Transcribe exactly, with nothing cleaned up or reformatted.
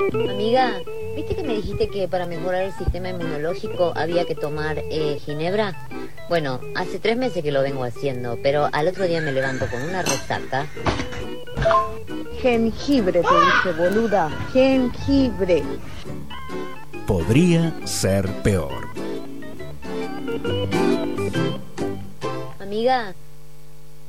Amiga, ¿viste que me dijiste que para mejorar el sistema inmunológico había que tomar eh, ginebra? Bueno, hace tres meses que lo vengo haciendo, pero al otro día me levanto con una resaca. Jengibre, te dije, boluda. Jengibre. Podría ser peor. Amiga,